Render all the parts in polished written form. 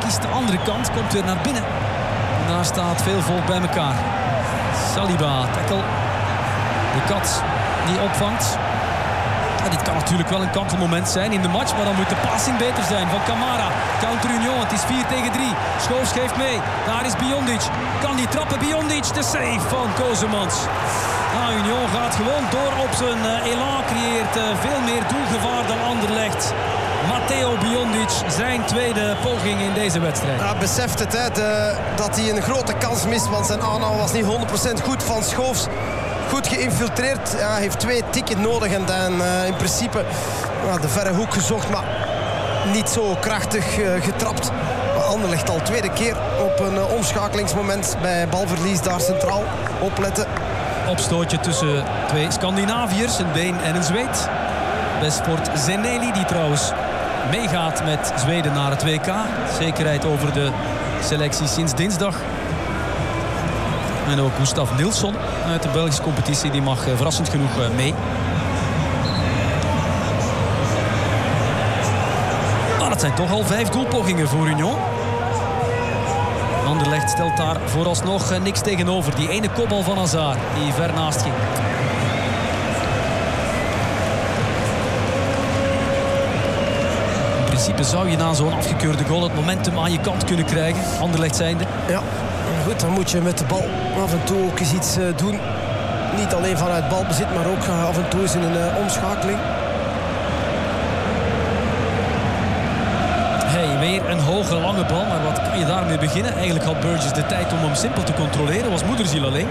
kiest de andere kant, komt weer naar binnen. En daar staat veel volk bij elkaar. Saliba, tackle. De kat die opvangt. Ja, dit kan natuurlijk wel een kantelmoment zijn in de match, maar dan moet de passing beter zijn van Camara. Counter Union, het is 4 tegen 3. Schoofs geeft mee. Daar is Biondic. Kan die trappen? Biondic, de save van Kosemans. Union gaat gewoon door op zijn elan, creëert veel meer doelgevaar dan Anderlecht. Matteo Biondic, zijn tweede poging in deze wedstrijd. Hij beseft het, dat hij een grote kans mist, want zijn aanhaal was niet 100% goed van Schoofs. Goed geïnfiltreerd. Hij heeft 2 tikken nodig en dan in principe de verre hoek gezocht, maar niet zo krachtig getrapt. Maar Anderlecht al tweede keer op een omschakelingsmoment bij balverlies daar centraal. Opletten. Opstootje tussen 2 Scandinaviërs, een Deen en een Zweed. Westport Zeneli, die trouwens meegaat met Zweden naar het WK. Zekerheid over de selectie sinds dinsdag. En ook Gustav Nilsson uit de Belgische competitie, die mag verrassend genoeg mee. Maar dat zijn toch al 5 doelpogingen voor Union. Anderlecht stelt daar vooralsnog niks tegenover. Die ene kopbal van Hazard die ver naast ging. In principe zou je na zo'n afgekeurde goal het momentum aan je kant kunnen krijgen. Anderlecht zijnde. Ja, goed, dan moet je met de bal af en toe ook eens iets doen. Niet alleen vanuit balbezit, maar ook af en toe eens in een omschakeling. Weer een hoge, lange bal, maar wat kan je daarmee beginnen? Eigenlijk had Burgess de tijd om hem simpel te controleren. Was moederziel alleen.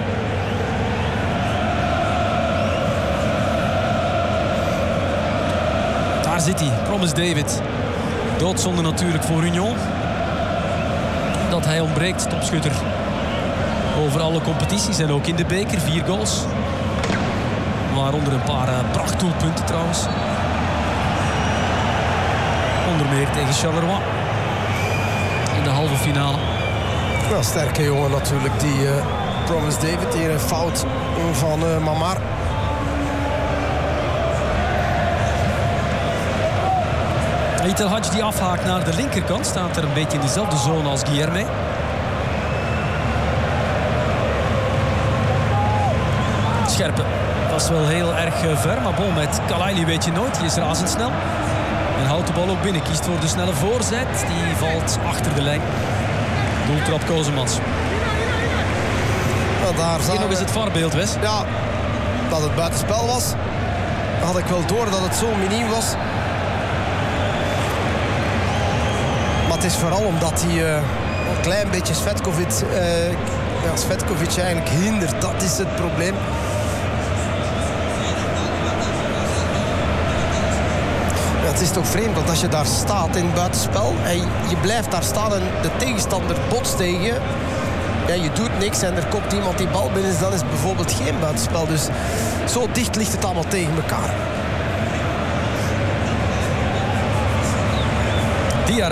Daar zit hij, Promise David. Doodzonde natuurlijk voor Union. Dat hij ontbreekt, topschutter. Over alle competities en ook in de beker. 4 goals. Waaronder een paar prachtdoelpunten trouwens. Onder meer tegen Charleroi. In de halve finale. Wel sterke jongen natuurlijk, die Promise David. Hier een fout van Mamar. Aitel Hadji die afhaakt naar de linkerkant. Staat er een beetje in dezelfde zone als Guilherme. Scherpe. Dat is wel heel erg ver. Maar bon, met Kalaili weet je nooit. Die is razendsnel. En houdt de bal ook binnen. Kiest voor de snelle voorzet. Die valt achter de lijn. Doeltrap Kosemans. Nou, daar Hier nog eens het VAR-beeld, Wes. Ja, dat het buitenspel was. Had ik wel door dat het zo miniem was. Maar het is vooral omdat hij een klein beetje Svetkovic eigenlijk hindert. Dat is het probleem. Het is toch vreemd, want als je daar staat in het buitenspel en je blijft daar staan en de tegenstander botst tegen je, ja, je doet niks en er komt iemand die bal binnen is, dan is het bijvoorbeeld geen buitenspel. Dus zo dicht ligt het allemaal tegen elkaar. Diarra.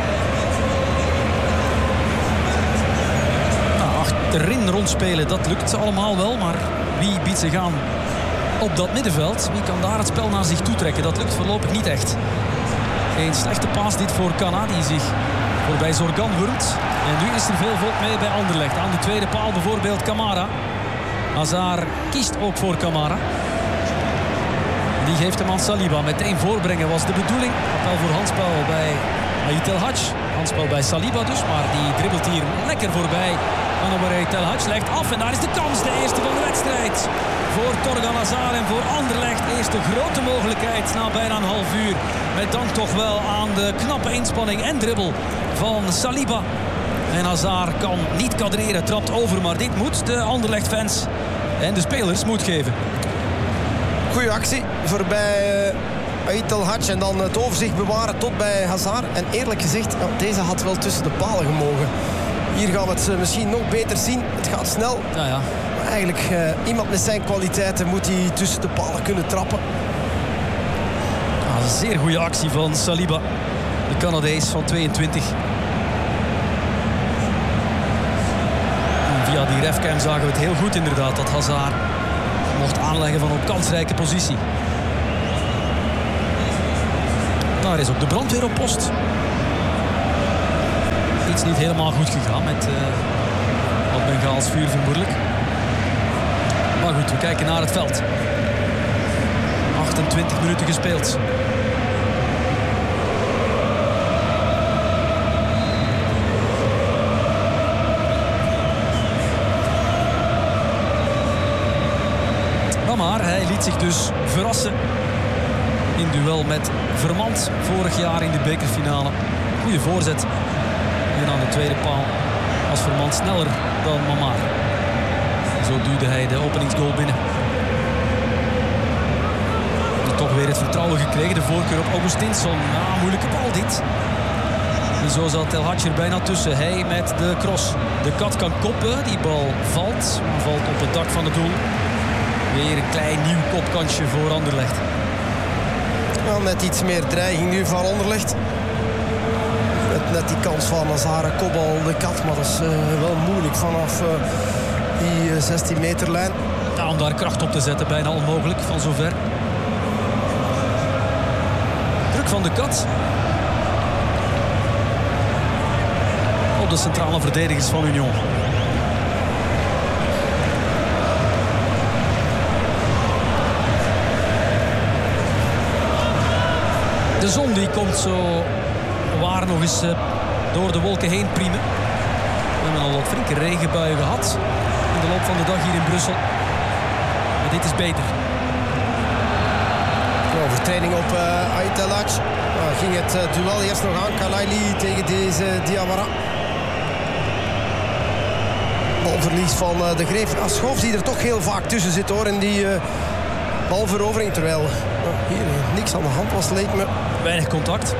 Achterin rondspelen, dat lukt allemaal wel, maar wie biedt zich aan op dat middenveld? Wie kan daar het spel naar zich toe trekken? Dat lukt voorlopig niet echt. Geen slechte paas dit voor Kana, die zich voorbij Zorgan wurmt. En nu is er veel volk mee bij Anderlecht. Aan de tweede paal bijvoorbeeld Camara. Hazard kiest ook voor Camara. Die geeft hem aan Saliba. Meteen voorbrengen was de bedoeling. Wel voor handspel bij Aitel Hadji. Handspel bij Saliba dus, maar die dribbelt hier lekker voorbij. Aitel Hadji legt af en daar is de kans. De eerste van de wedstrijd. Voor Torgan Hazard en voor Anderlecht. Eerste grote mogelijkheid na bijna een half uur. Met dank toch wel aan de knappe inspanning en dribbel van Saliba. En Hazard kan niet kadreren, trapt over. Maar dit moet de Anderlecht-fans en de spelers moed geven. Goeie actie voorbij Aitel Hadji en dan het overzicht bewaren tot bij Hazard. En eerlijk gezegd, deze had wel tussen de palen gemogen. Hier gaan we het misschien nog beter zien. Het gaat snel. Ja. Maar eigenlijk, iemand met zijn kwaliteiten moet hij tussen de palen kunnen trappen. Een zeer goede actie van Saliba. De Canadees van 22. En via die refcam zagen we het heel goed inderdaad. Dat Hazard mocht aanleggen van op kansrijke positie. Daar is ook de brandweer op post. iets niet helemaal goed gegaan met wat Bengaals vuur vermoedelijk. Maar goed, we kijken naar het veld. 28 minuten gespeeld. Maar hij liet zich dus verrassen in duel met Vermand vorig jaar in de bekerfinale. Goede voorzet. En aan de tweede paal was Vermand sneller dan Mamar. Zo duwde hij de openingsgoal binnen. En toch weer het vertrouwen gekregen. De voorkeur op Augustinsson. Ja, moeilijke bal dit. En zo zat El Hadji er bijna tussen. Hij met de cross. De kat kan koppen. Die bal valt. Maar valt op het dak van het doel. Weer een klein nieuw kopkansje voor Anderlecht. Ja, net iets meer dreiging nu van Anderlecht. Net die kans van Hazard, kopbal de kat. Maar dat is wel moeilijk vanaf die 16 meter lijn. Ja, om daar kracht op te zetten, bijna onmogelijk van zover. Druk van de kat. Op de centrale verdedigers van Union. De zon die komt zo waar nog eens door de wolken heen priemen. We hebben al wat flinke regenbuien gehad in de loop van de dag hier in Brussel. Maar dit is beter. Overtreding op Ait El Hadji. Ging het duel eerst nog aan. Kalaili tegen deze Diawara. Balverlies van de Greef. Schoofs die er toch heel vaak tussen zit hoor. In die balverovering. Terwijl hier niks aan de hand was, leek me. Weinig contact.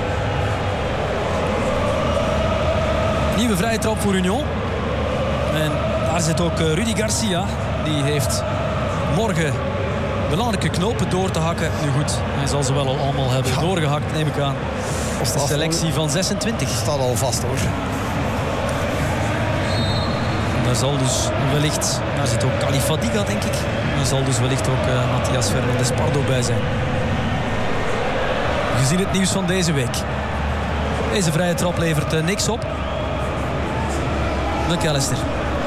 Nieuwe vrije trap voor Union. En daar zit ook Rudy Garcia. Die heeft morgen belangrijke knopen door te hakken. Nu goed, hij zal ze wel al allemaal hebben doorgehakt, neem ik aan. De selectie van 26. Staat al vast hoor. Daar zal dus wellicht... Daar zit ook Khalif Fadiga, denk ik. Daar zal dus wellicht ook Matthias Fernandes Pardo bij zijn. Gezien het nieuws van deze week. Deze vrije trap levert niks op. McAllister.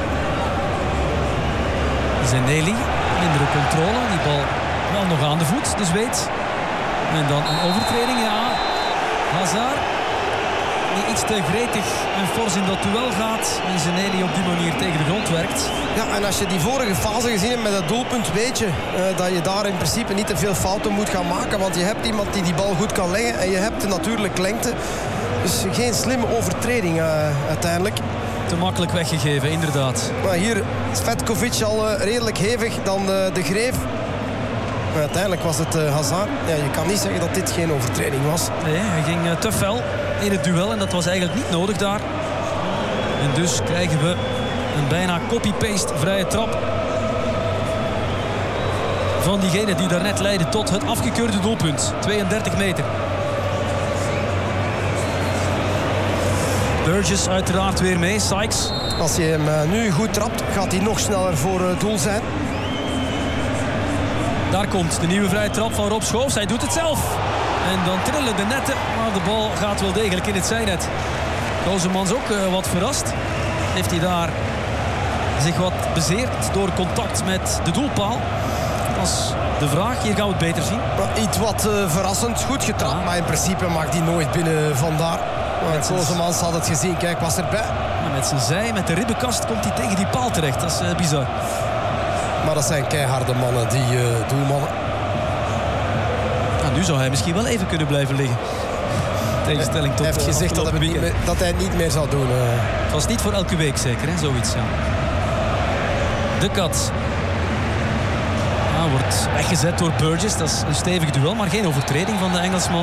Zeneli. Mindere controle. Die bal wel nog aan de voet, de Zweed. En dan een overtreding, ja. Hazard. Die iets te gretig en fors in dat duel gaat. En Zeneli op die manier tegen de grond werkt. Ja, en als je die vorige fase gezien hebt met dat doelpunt, weet je dat je daar in principe niet te veel fouten moet gaan maken. Want je hebt iemand die bal goed kan leggen en je hebt natuurlijk lengte. Dus geen slimme overtreding uiteindelijk. Te makkelijk weggegeven, inderdaad. Maar hier Svetkovic al redelijk hevig dan de Greef. Maar uiteindelijk was het Hazard. Ja, je kan niet zeggen dat dit geen overtreding was. Nee, hij ging te fel in het duel en dat was eigenlijk niet nodig daar. En dus krijgen we een bijna copy-paste vrije trap van diegene die daarnet leidde tot het afgekeurde doelpunt. 32 meter. Burgess uiteraard weer mee, Sykes. Als je hem nu goed trapt, gaat hij nog sneller voor doel zijn. Daar komt de nieuwe vrije trap van Rob Schoofs. Hij doet het zelf. En dan trillen de netten, maar de bal gaat wel degelijk in het zijnet. Kozemans ook wat verrast. Heeft hij daar zich wat bezeerd door contact met de doelpaal? Dat is de vraag. Hier gaan we het beter zien. Iets wat verrassend. Goed getrapt, ja. Maar in principe mag hij nooit binnen vandaar. Kozemans had het gezien. Kijk, was erbij. Ja, met zijn zij, met de ribbenkast komt hij tegen die paal terecht. Dat is bizar. Maar dat zijn keiharde mannen, die doelmannen. Nou, nu zou hij misschien wel even kunnen blijven liggen. Tegenstelling tot... Hij heeft gezegd dat hij het niet meer zal doen. Het was niet voor elke week zeker, hè? Zoiets. Ja. De kat. Wordt weggezet door Burgess. Dat is een stevig duel, maar geen overtreding van de Engelsman.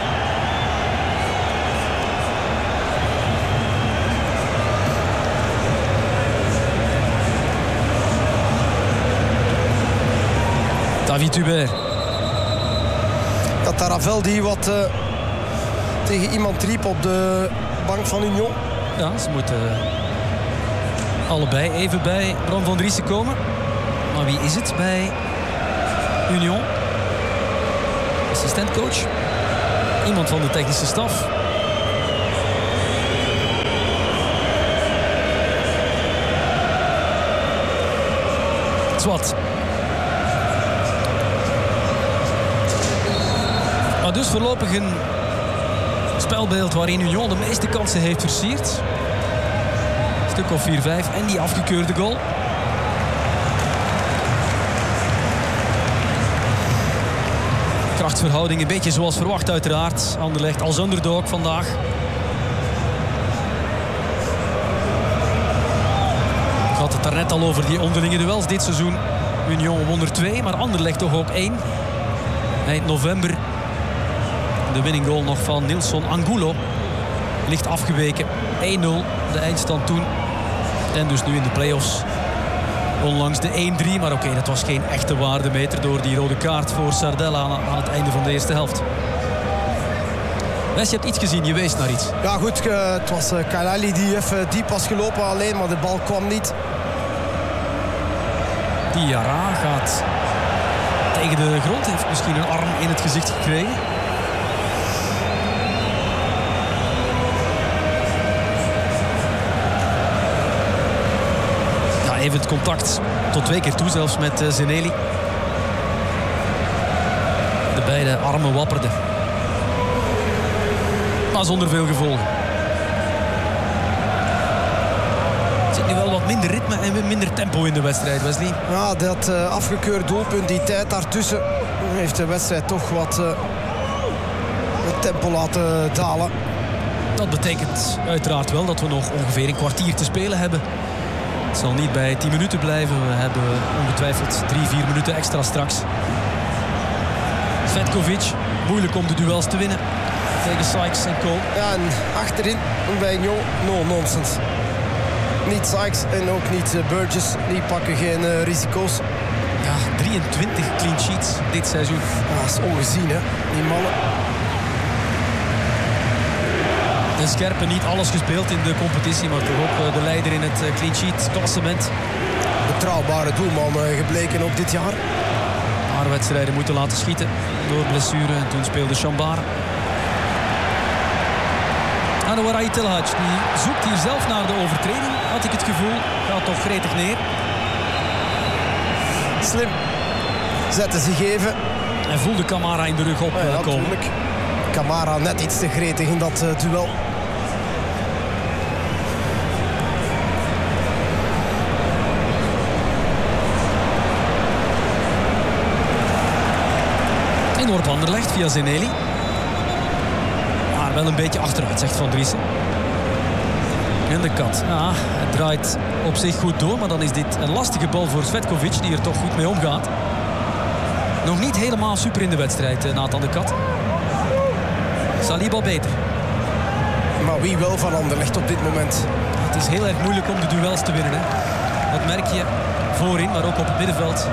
David Hubert. Dat Taravel die wat tegen iemand riep op de bank van Union. Ja, ze moeten allebei even bij Bram van Driessen komen. Maar wie is het bij Union? Assistentcoach. Iemand van de technische staf. Zwat. Maar dus voorlopig een spelbeeld waarin Union de meeste kansen heeft versierd. Een stuk of 4-5 en die afgekeurde goal. Krachtsverhouding een beetje zoals verwacht uiteraard. Anderlecht als underdog vandaag. Ik had het daarnet al over die onderlinge duels dit seizoen. Union won er 2, maar Anderlecht toch ook 1. Eind november. De winning goal nog van Nilson Angulo. Licht afgeweken. 1-0 de eindstand toen. En dus nu in de play-offs. Onlangs de 1-3, maar oké, dat was geen echte waardemeter door die rode kaart voor Sardella aan het einde van de eerste helft. Wes, je hebt iets gezien, je wees naar iets. Ja goed, het was Kailali die even diep was gelopen alleen, maar de bal kwam niet. Diarra gaat tegen de grond, heeft misschien een arm in het gezicht gekregen. Even het contact tot 2 keer toe zelfs met Zeneli. De beide armen wapperden. Maar zonder veel gevolgen. Er zit nu wel wat minder ritme en minder tempo in de wedstrijd, Wesley. Ja, dat afgekeurd doelpunt, die tijd daartussen, heeft de wedstrijd toch wat het tempo laten dalen. Dat betekent uiteraard wel dat we nog ongeveer een kwartier te spelen hebben. Het zal niet bij 10 minuten blijven. We hebben ongetwijfeld 3-4 minuten extra straks. Svetkovic, moeilijk om de duels te winnen tegen Sykes en Co. Ja, en achterin bij Union, no nonsense. Niet Sykes en ook niet Burgess. Die pakken geen risico's. Ja, 23 clean sheets dit seizoen. Ja, dat is ongezien, hè, die mannen. De Scherpen niet alles gespeeld in de competitie, maar toch ook de leider in het clean sheet klassement. Betrouwbare doelman gebleken ook dit jaar. Een paar wedstrijden moeten laten schieten door blessure en toen speelde Chambard. Anouar Ait El Hadj, die zoekt hier zelf naar de overtreding, had ik het gevoel. Gaat toch gretig neer. Slim. Zetten zich even. En voelde Camara in de rug opkomen. Natuurlijk. Camara net iets te gretig in dat duel. Inworp Anderlecht via Zeneli. Maar wel een beetje achteruit, zegt Van Driessen. En de kat. Ja, het draait op zich goed door, maar dan is dit een lastige bal voor Svetkovic, die er toch goed mee omgaat. Nog niet helemaal super in de wedstrijd, Nathan de Kat. Saliba beter. Maar wie wel van Anderlecht op dit moment? Het is heel erg moeilijk om de duels te winnen, hè. Dat merk je voorin, maar ook op het middenveld.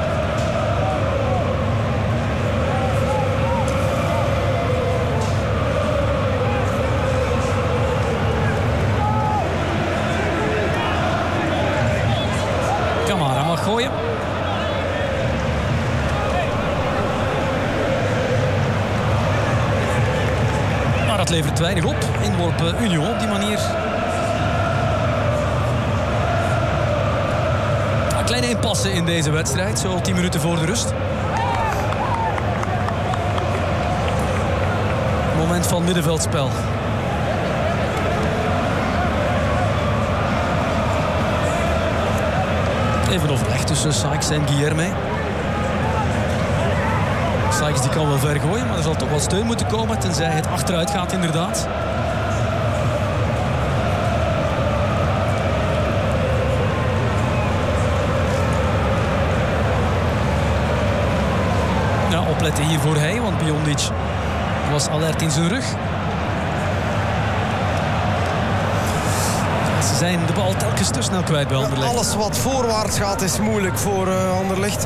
Camara mag gooien. Maar dat levert weinig op. Inworp Union op die manier. Een kleine impasse in deze wedstrijd. Zo 10 minuten voor de rust. Moment van middenveldspel. Even overleg tussen Sykes en Guilherme. Sykes die kan wel ver gooien, maar er zal toch wat steun moeten komen, tenzij het achteruit gaat inderdaad. Ja, opletten hier voor hij, want Biondic was alert in zijn rug. Ze zijn de bal telkens te snel kwijt bij Anderlecht. Alles wat voorwaarts gaat is moeilijk voor Anderlecht.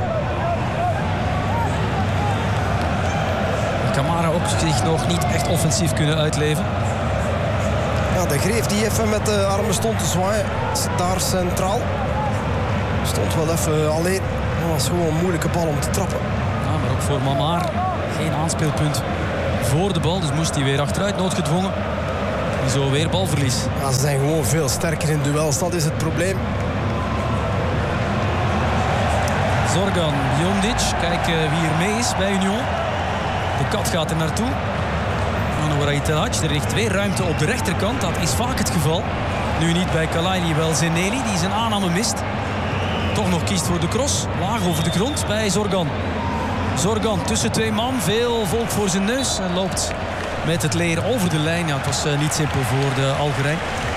Camara ook zich nog niet echt offensief kunnen uitleven. Ja, de Greef die even met de armen stond te zwaaien. Daar centraal. Stond wel even alleen. Dat was gewoon een moeilijke bal om te trappen. Ja, maar ook voor Mamar geen aanspeelpunt voor de bal. Dus moest hij weer achteruit, noodgedwongen. En zo weer balverlies. Ja, ze zijn gewoon veel sterker in duels. Dat is het probleem. Zorgan, Biondic. Kijken wie er mee is bij Union. De kat gaat er naartoe. Anouar Aitelac. Er ligt weer ruimte op de rechterkant. Dat is vaak het geval. Nu niet bij Kalaili, wel Zeneli die zijn aanname mist. Toch nog kiest voor de cross. Laag over de grond bij Zorgan. Zorgan tussen twee man. Veel volk voor zijn neus. En loopt met het leer over de lijn. Ja, het was niet simpel voor de Algerijn.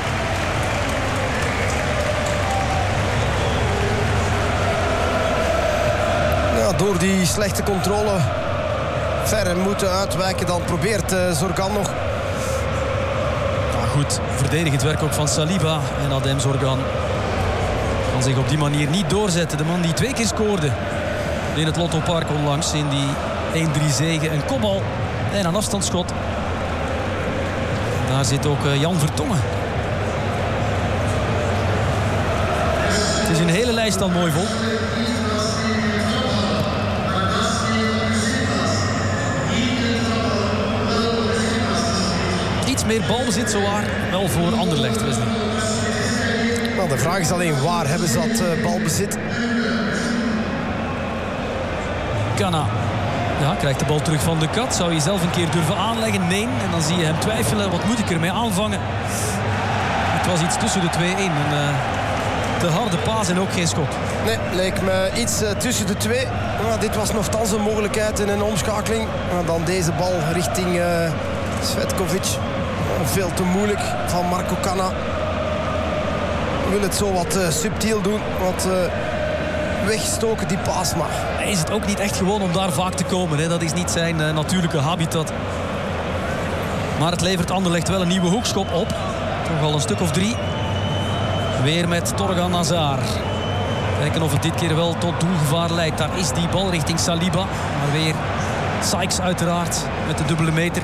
Ja, door die slechte controle ver moeten uitwijken. Dan probeert Zorgan nog. Ja, goed, verdedigend werk ook van Saliba. En Adem Zorgan kan zich op die manier niet doorzetten. De man die 2 keer scoorde in het Lotto Park onlangs. In die 1-3 zege. Een kopbal en een afstandsschot. Daar zit ook Jan Vertongen. Het is een hele lijst dan mooi vol. Iets meer balbezit zowaar wel voor Anderlecht, Wesley. Nou, de vraag is alleen waar hebben ze dat balbezit? Kana. Ja, krijgt de bal terug van de kat. Zou je zelf een keer durven aanleggen? Nee. En dan zie je hem twijfelen. Wat moet ik ermee aanvangen? Het was iets tussen de 2-1. Een te harde paas en ook geen schot. Nee, leek me iets tussen de 2. Maar dit was nogthans een mogelijkheid in een omschakeling. Maar dan deze bal richting Cvetkovic. Veel te moeilijk van Marco Kana. Wil het zo wat subtiel doen. Wat wegstoken die paas maar. Hij is het ook niet echt gewoon om daar vaak te komen. Hè. Dat is niet zijn natuurlijke habitat. Maar het levert Anderlecht wel een nieuwe hoekschop op. Toch al een stuk of 3. Weer met Torgan Hazard. Kijken of het dit keer wel tot doelgevaar leidt. Daar is die bal richting Saliba. Maar weer Sykes uiteraard met de dubbele meter.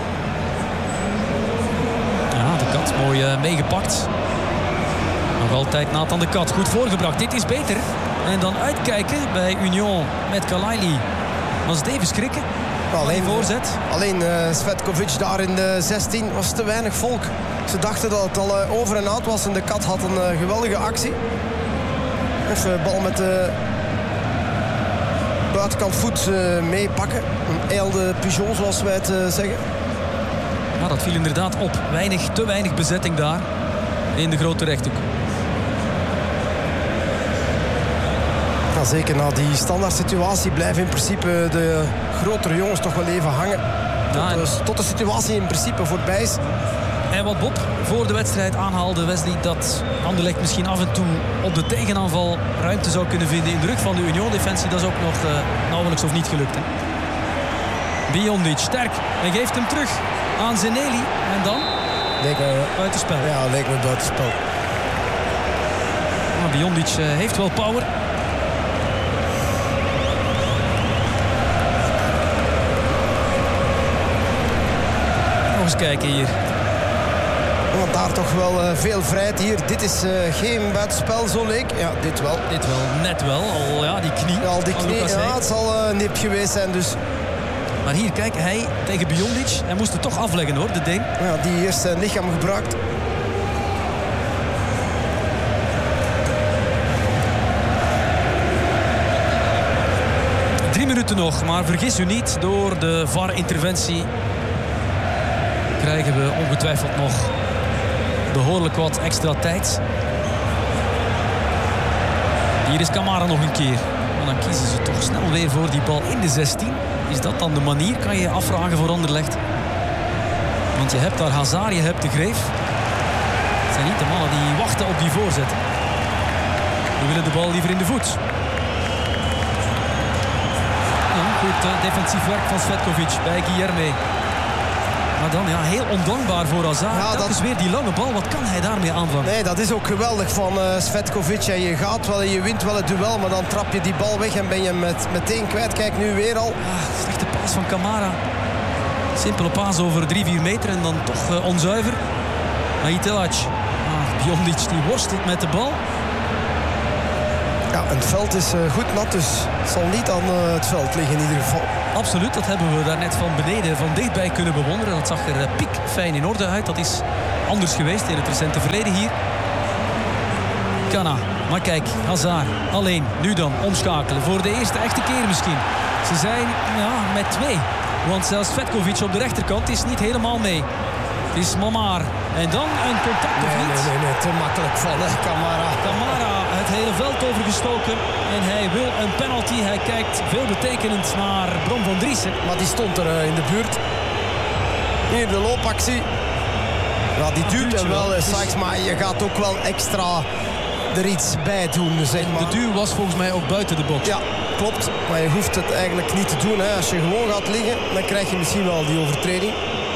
Ja, de kat mooi meegepakt. Nog altijd Nathan de Kat. Goed voorgebracht. Dit is beter. En dan uitkijken bij Union met Kalaili. Was het even schrikken? Alleen voorzet. Alleen Cvetkovic daar in de 16 was te weinig volk. Ze dachten dat het al over en uit was. En de kat had een geweldige actie. Even bal met de buitenkant voet meepakken. Een eilde pigeon zoals wij het zeggen. Maar dat viel inderdaad op. Te weinig bezetting daar in de grote rechthoek. Ja, zeker na die standaard situatie blijven in principe de grotere jongens toch wel even hangen. Tot de situatie in principe voorbij is. En wat Bob voor de wedstrijd aanhaalde, Wesley, dat Anderlecht misschien af en toe op de tegenaanval ruimte zou kunnen vinden in de rug van de Union-defensie. Dat is ook nog nauwelijks of niet gelukt. Hè? Biondic sterk en geeft hem terug aan Zeneli. En dan buitenspel. Ja, leek me buitenspel. Maar Biondic heeft wel power. Nog eens kijken hier. Want daar toch wel veel vrijheid hier. Dit is geen buitenspel, zo leek. Ja, dit wel. Dit wel, net wel. Al ja, die knie. Ja, al die knie, ja, het zal nip geweest zijn dus. Maar hier, kijk, hij tegen Biondic. Hij moest het toch afleggen hoor, de Deen. Ja, die eerst zijn lichaam gebruikt. Minuten nog, maar vergis u niet, door de VAR-interventie krijgen we ongetwijfeld nog behoorlijk wat extra tijd. Hier is Camara nog een keer. Maar dan kiezen ze toch snel weer voor die bal in de 16. Is dat dan de manier, kan je je afvragen voor Anderlecht. Want je hebt daar Hazard, je hebt de Greef. Het zijn niet de mannen die wachten op die voorzet. We willen de bal liever in de voet. Goed defensief werk van Cvetkovic bij Guilherme. Maar dan ja, heel ondankbaar voor Hazard. Ja, dat is weer die lange bal. Wat kan hij daarmee aanvangen? Nee, dat is ook geweldig van Cvetkovic. En je gaat wel en je wint wel het duel. Maar dan trap je die bal weg en ben je meteen kwijt. Kijk, nu weer al. Ja, slechte paas van Camara. Simpele paas over 3-4 meter en dan toch onzuiver. Aitelac. Biondic die worstelt met de bal. Ja, het veld is goed nat, dus het zal niet aan het veld liggen in ieder geval. Absoluut, dat hebben we daar net van beneden, van dichtbij kunnen bewonderen. Dat zag er piekfijn in orde uit. Dat is anders geweest in het recente verleden hier. Kana. Maar kijk, Hazard alleen. Nu dan omschakelen. Voor de eerste echte keer misschien. Ze zijn met 2. Want zelfs Cvetkovic op de rechterkant is niet helemaal mee. Het is Mamar. En dan een contact of niet? Nee, te makkelijk van Camara. Camara het hele veld overgestoken. En hij wil een penalty. Hij kijkt veelbetekenend naar Bron van Driessen. Maar die stond er in de buurt. Hier de loopactie. Ja, die duwt hem wel, Sykes, maar je gaat ook wel extra er iets bij doen, zeg maar. De duw was volgens mij ook buiten de box. Ja, klopt. Maar je hoeft het eigenlijk niet te doen. Hè. Als je gewoon gaat liggen, dan krijg je misschien wel die overtreding.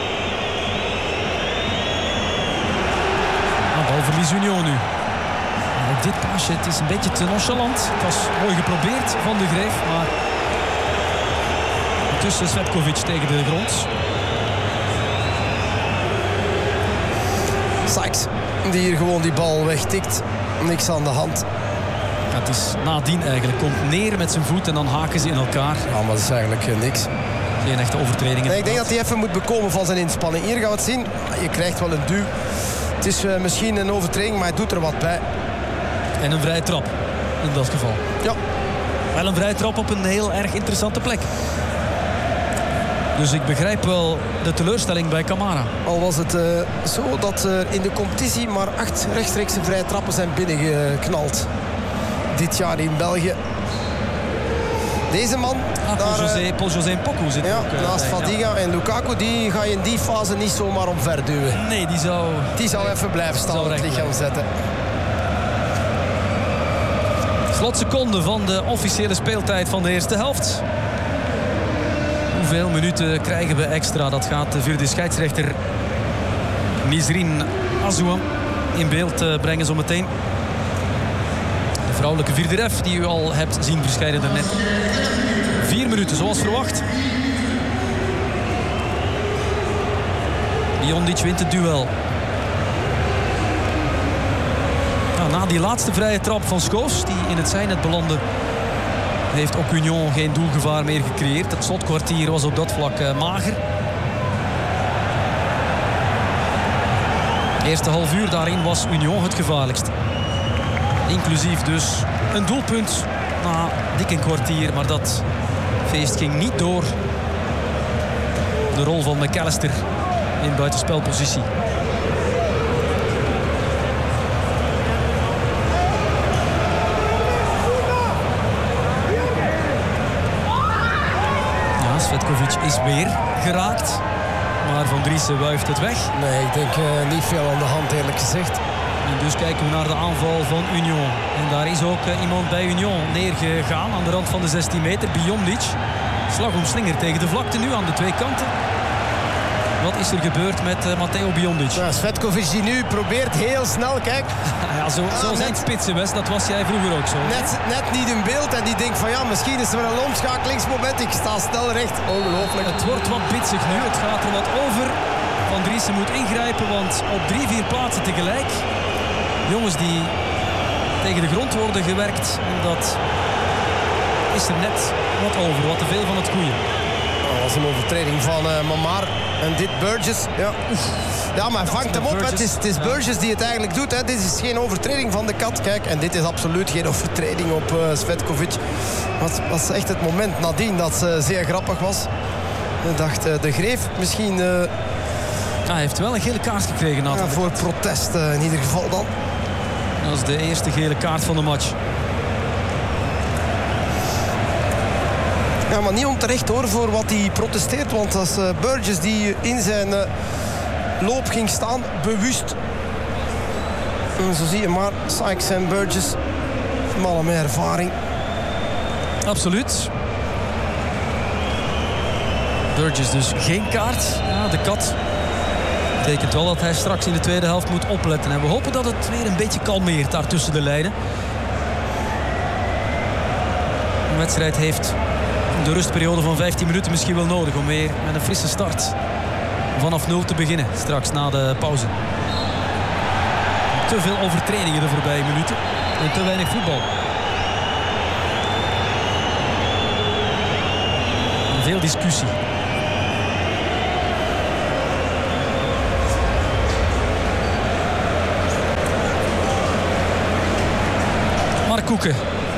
Balverlies Union nu. Ook dit paasje, het is een beetje te nonchalant. Het was mooi geprobeerd van de Greef, maar tussen Cvetkovic tegen de grond. Sykes, die hier gewoon die bal wegtikt. Niks aan de hand. Ja, het is nadien eigenlijk. Komt neer met zijn voet en dan haken ze in elkaar. Ja, maar dat is eigenlijk niks. Geen echte overtredingen. Nee, ik denk dat hij even moet bekomen van zijn inspanning. Hier gaan we het zien. Je krijgt wel een duw. Het is misschien een overtreding, maar hij doet er wat bij. En een vrije trap in dat geval. Ja. Wel een vrije trap op een heel erg interessante plek. Dus ik begrijp wel de teleurstelling bij Camara. Al was het zo dat in de competitie maar 8 rechtstreekse vrije trappen zijn binnengeknald. Dit jaar in België. Deze man... Paul-José Poku zit ja, ook naast Fadiga en Lukaku, die ga je in die fase niet zomaar omverduwen. Nee, die zou even blijven staan op het lichaam zetten. Slotseconde van de officiële speeltijd van de eerste helft. Hoeveel minuten krijgen we extra? Dat gaat de vierde scheidsrechter Nizrin Azouan in beeld brengen zometeen. De vrouwelijke vierde ref die u al hebt zien verschijnen daarnet. 4 minuten zoals verwacht. Biondic wint het duel. Na die laatste vrije trap van Schoofs, die in het zijnet belandde, heeft ook Union geen doelgevaar meer gecreëerd. Het slotkwartier was op dat vlak mager. Het eerste half uur daarin was Union het gevaarlijkst. Inclusief dus een doelpunt na dik een kwartier. Maar dat feest ging niet door. De rol van McAllister in buitenspelpositie. Cvetkovic is weer geraakt. Maar Van Driessen wuift het weg. Nee, ik denk niet veel aan de hand eerlijk gezegd. En dus kijken we naar de aanval van Union. En daar is ook iemand bij Union neergegaan aan de rand van de 16 meter. Biondic. Slag om slinger tegen de vlakte nu aan de twee kanten. Wat is er gebeurd met Matteo Biondic? Ja, Cvetkovic die nu probeert heel snel, kijk. Ja, zo zijn spitsen, Wes. Dat was jij vroeger ook zo. Net niet in beeld en die denkt van ja, misschien is er wel een omschakelingsmoment. Ik sta snel recht. Ongelooflijk. Het wordt wat bitsig nu. Het gaat er wat over. Van Driessen moet ingrijpen, want op 3-4 plaatsen tegelijk. Jongens die tegen de grond worden gewerkt. En dat is er net wat over. Wat te veel van het goede. Dat was een overtreding van Mamar. En dit Burgess, ja, maar hij vangt hem op. Het is Burgess die het eigenlijk doet. Hè. Dit is geen overtreding van de kat. Kijk, en dit is absoluut geen overtreding op Cvetkovic. Dat was echt het moment nadien dat zeer grappig was. Ik dacht, de Greef misschien... hij heeft wel een gele kaart gekregen. Voor protest in ieder geval dan. Dat is de eerste gele kaart van de match. Ja, maar niet onterecht hoor, voor wat hij protesteert. Want als Burgess die in zijn loop ging staan, bewust. En zo zie je maar, Sykes en Burgess, mannen met ervaring. Absoluut. Burgess dus geen kaart. Ja, de kat betekent wel dat hij straks in de tweede helft moet opletten. En we hopen dat het weer een beetje kalmeert daar tussen de lijnen. De wedstrijd heeft de rustperiode van 15 minuten misschien wel nodig om weer met een frisse start vanaf 0 te beginnen straks na de pauze. Te veel overtredingen de voorbije minuten en te weinig voetbal. En veel discussie. Koeken.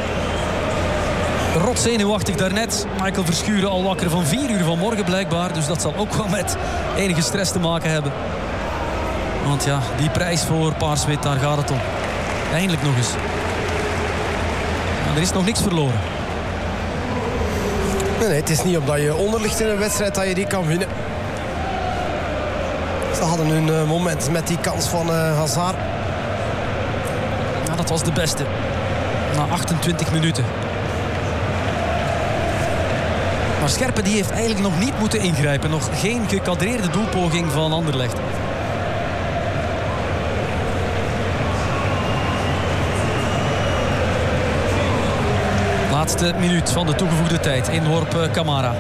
Rot zenuwachtig daarnet. Michael Verschuren al wakker van 4 uur vanmorgen blijkbaar. Dus dat zal ook wel met enige stress te maken hebben. Want ja, die prijs voor Paars-Wit, daar gaat het om. Eindelijk nog eens. Maar er is nog niks verloren. Nee, het is niet omdat je onder ligt in een wedstrijd dat je die kan winnen. Ze hadden hun moment met die kans van Hazard. Ja, dat was de beste. Na 28 minuten. Maar Scherpen die heeft eigenlijk nog niet moeten ingrijpen. Nog geen gekadreerde doelpoging van Anderlecht. Laatste minuut van de toegevoegde tijd. Inworp Camara.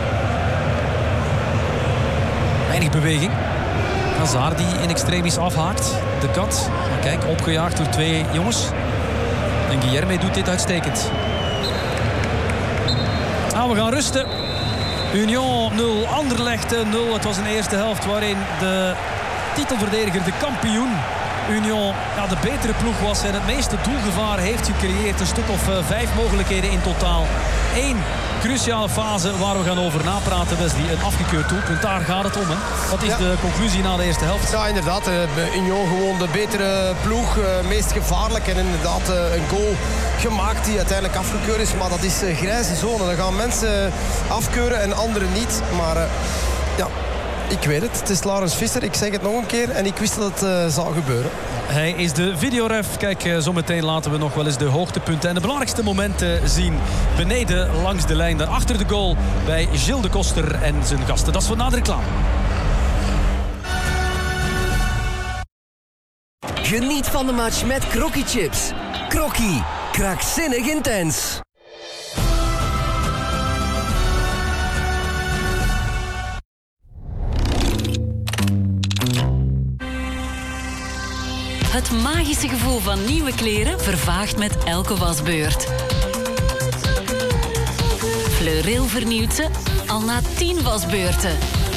Weinig beweging. Hazard die in extremis afhaakt. De kat. Maar kijk, opgejaagd door 2 jongens. En Guilherme doet dit uitstekend. We gaan rusten. Union 0, Anderlecht 0. Het was een eerste helft waarin de titelverdediger, de kampioen Union, de betere ploeg was en het meeste doelgevaar heeft gecreëerd. Een stuk of 5 mogelijkheden in totaal. 1 cruciale fase waar we gaan over napraten, Wesley. Een afgekeurd doelpunt, daar gaat het om. Hè? Wat is de conclusie na de eerste helft? Ja, inderdaad. Union gewoon de betere ploeg. Meest gevaarlijk. En inderdaad een goal gemaakt die uiteindelijk afgekeurd is. Maar dat is grijze zone. Dan gaan mensen afkeuren en anderen niet. Maar ik weet het. Het is Laurens Visser. Ik zeg het nog een keer. En ik wist dat het zou gebeuren. Hij is de videoref. Kijk, zometeen laten we nog wel eens de hoogtepunten en de belangrijkste momenten zien. Beneden langs de lijn, daar achter de goal bij Gilles de Koster en zijn gasten. Dat is voor na de reclame. Geniet van de match met Crocky Chips. Crocky, krankzinnig intens. Het magische gevoel van nieuwe kleren vervaagt met elke wasbeurt. Fleuril vernieuwt ze al na 10 wasbeurten.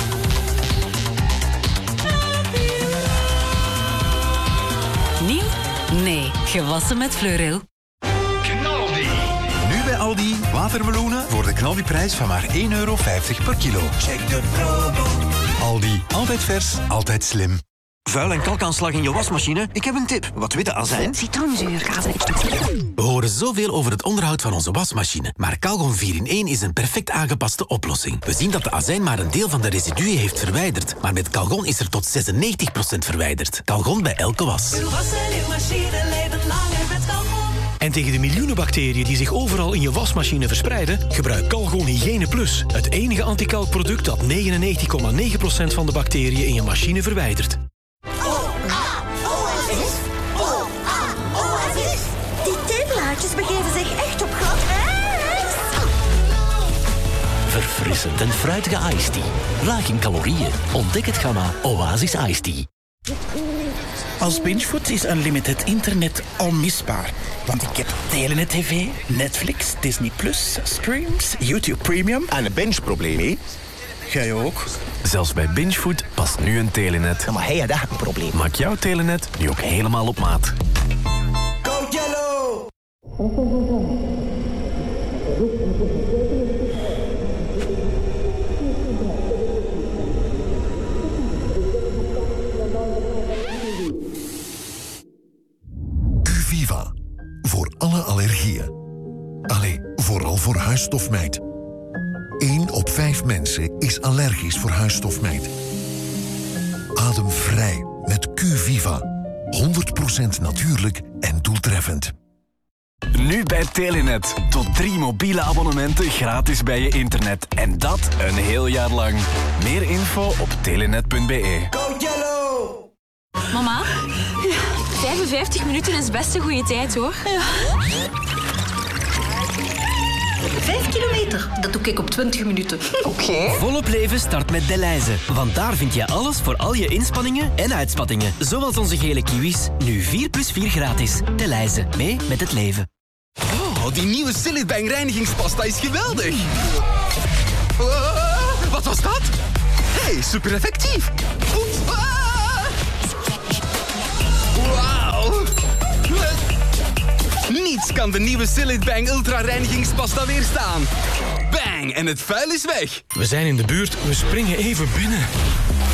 Nieuw? Nee, gewassen met Fleuril. Knaldi. Nu bij Aldi, watermeloenen voor de knaldiprijs van maar €1,50 per kilo. Check de promo. Aldi, altijd vers, altijd slim. Vuil en kalkaanslag in je wasmachine? Ik heb een tip. Wat witte azijn? Citroenzuur. We horen zoveel over het onderhoud van onze wasmachine. Maar Calgon 4-in-1 is een perfect aangepaste oplossing. We zien dat de azijn maar een deel van de residuen heeft verwijderd. Maar met Calgon is er tot 96% verwijderd. Calgon bij elke was. Uw was en uw machine leven langer met Calgon. En tegen de miljoenen bacteriën die zich overal in je wasmachine verspreiden, gebruik Calgon Hygiene Plus. Het enige antikalkproduct dat 99,9% van de bacteriën in je machine verwijdert. Die tepelaartjes begeven zich echt op glad ijs. Verfrissend en fruitige iced tea. Laag in calorieën. Ontdek het gamma Oasis Iced Tea. Als Bingefood is Unlimited internet onmisbaar. Want ik heb Telenet TV, Netflix, Disney+, Streams, YouTube Premium en een binge-probleem, hè? Jij ook? Zelfs bij Bingefood past nu een Telenet. Ja, maar hij had echt een probleem. Maak jouw Telenet nu ook helemaal op maat. Go Yellow! Q-Viva. Voor alle allergieën. Allee, vooral voor huisstofmijt. 1 op 5 mensen is allergisch voor huisstofmijt. Adem vrij met Q-Viva. 100% natuurlijk en doeltreffend. Nu bij Telenet. Tot 3 mobiele abonnementen gratis bij je internet. En dat een heel jaar lang. Meer info op telenet.be. Go Yellow! Mama? Ja. 55 minuten is best een goede tijd, hoor. Ja. 5 kilometer, dat doe ik op 20 minuten. Oké. Volop leven start met Delhaize. Want daar vind je alles voor al je inspanningen en uitspattingen. Zoals onze gele kiwis. Nu 4+4 gratis. Delhaize. Mee met het leven. Oh, die nieuwe Silly Bang reinigingspasta is geweldig. Wat was dat? Hey, super effectief. Wauw. Niet Niets kan de nieuwe Sillit Bang Ultra reinigingspasta weerstaan. Bang! En het vuil is weg. We zijn in de buurt, we springen even binnen.